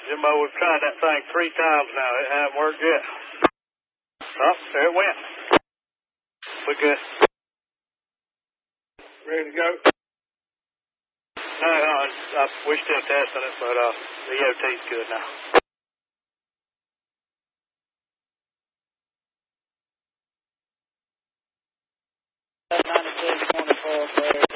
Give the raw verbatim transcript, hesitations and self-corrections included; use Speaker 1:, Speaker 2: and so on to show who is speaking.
Speaker 1: Jimbo, we've tried that thing three times now. It hasn't worked yet. Oh, there it went. We good. Ready to go? No, no, uh, we're still testing it, but uh, the E O T's good now.
Speaker 2: ninety-six twenty-four,